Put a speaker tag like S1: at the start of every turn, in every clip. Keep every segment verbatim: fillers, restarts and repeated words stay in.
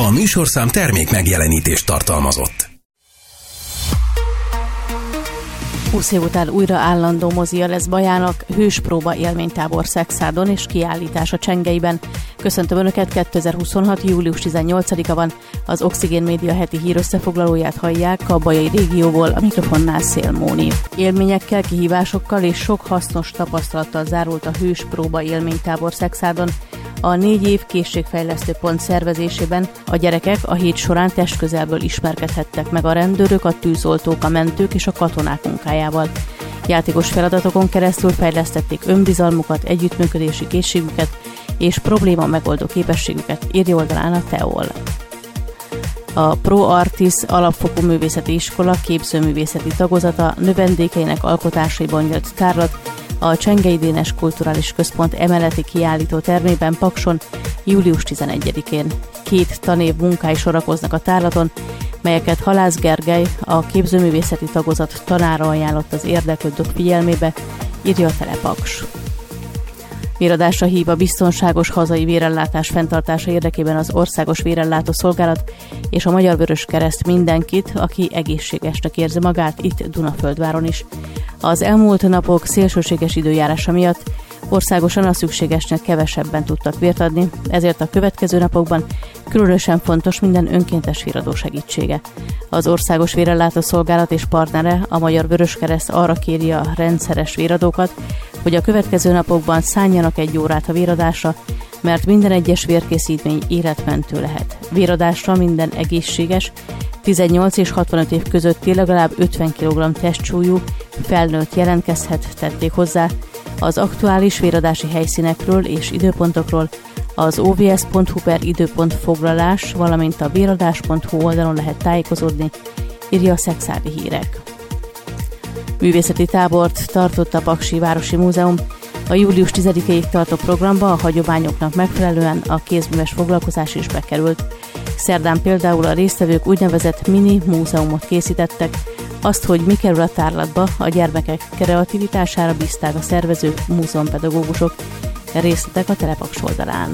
S1: A műsorszám termék megjelenítést tartalmazott.
S2: húsz év után újra állandó mozia lesz Bajának, hőspróba élménytábor Szexárdon és kiállítás a Csengeiben. Köszöntöm Önöket, kétezer-huszonhat. július tizennyolcadika van, az Oxigén Média heti hírösszefoglalóját hallják a bajai régióból, a mikrofonnál Szél Móni. Élményekkel, kihívásokkal és sok hasznos tapasztalattal zárult a hőspróba élménytábor Szexárdon. A négy év készségfejlesztő pont szervezésében a gyerekek a hét során testközelből ismerkedhettek meg a rendőrök, a tűzoltók, a mentők és a katonák munkájával. Játékos feladatokon keresztül fejlesztették önbizalmukat, együttműködési készségüket és probléma megoldó képességüket, írja oldalán a Teol. A ProArtis alapfokú művészeti iskola képzőművészeti tagozata növendékeinek alkotásaiban nyílt tárlat a Csengei Dénes Kulturális Központ emeleti kiállító termében Pakson július tizenegyedikén. Két tanév munkái sorakoznak a tárlaton, melyeket Halász Gergely, a képzőművészeti tagozat tanára ajánlott az érdeklődők figyelmébe, írja a Telepaks. Véradásra hív a biztonságos hazai vérellátás fenntartása érdekében az Országos Vérellátó Szolgálat és a Magyar Vöröskereszt mindenkit, aki egészségesnek érzi magát itt Dunaföldváron is. Az elmúlt napok szélsőséges időjárása miatt országosan a szükségesnek kevesebben tudtak vért adni, ezért a következő napokban különösen fontos minden önkéntes véradó segítsége. Az Országos Vérellátó Szolgálat és partnere, a Magyar Vöröskereszt arra kéri a rendszeres véradókat, hogy a következő napokban szánjanak egy órát a véradásra, mert minden egyes vérkészítmény életmentő lehet. Véradásra minden egészséges, tizennyolc és hatvanöt év közötti legalább ötven kilogramm testsúlyú felnőtt jelentkezhet, tették hozzá. Az aktuális véradási helyszínekről és időpontokról az o v s pont hu per időpont foglalás, valamint a véradás pont hu oldalon lehet tájékozódni, írja a Szexárdi Hírek. Művészeti tábort tartott a Paksi Városi Múzeum. A július tizedikéig tartó programba a hagyományoknak megfelelően a kézműves foglalkozás is bekerült. Szerdán például a résztvevők úgynevezett mini múzeumot készítettek. Azt, hogy mi kerül a tárlatba, a gyermekek kreativitására bízták a szervezők, múzeumpedagógusok. Részletek a Telepaks oldalán.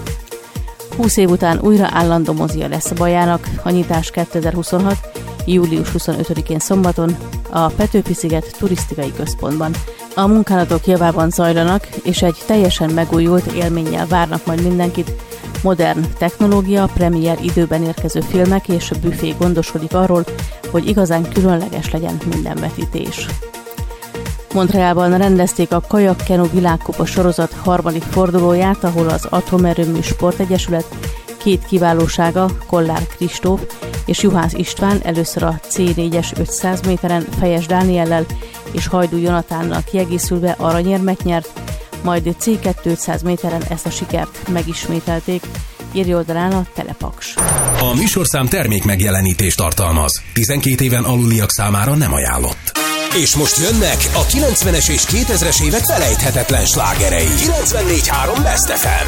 S2: húsz év után újra állandó mozia lesz a Bajának, a nyitás kétezer-huszonhat. július huszonötödikén szombaton a Petőfi-sziget turisztikai központban. A munkálatok javában zajlanak, és egy teljesen megújult élménnyel várnak majd mindenkit. Modern technológia, premier időben érkező filmek és büfé gondoskodik arról, hogy igazán különleges legyen minden vetítés. Montrealban rendezték a Kajak-kenu világkupa sorozat harmadik fordulóját, ahol az Atomerőmű Sportegyesület két kiválósága, Kollár Kristóf és Juhász István először a cé négyes ötszáz méteren Fejes Dániellel és Hajdú Jonatánnal kiegészülve aranyérmet nyert, majd cé kétszáz méteren ezt a sikert megismételték, írja oldalán a Telepaks.
S1: A műsorszám termék megjelenítést tartalmaz. tizenkét éven aluliak számára nem ajánlott. És most jönnek a kilencvenes és kétezres évek felejthetetlen slágerei. kilencvennégy három Best ef em.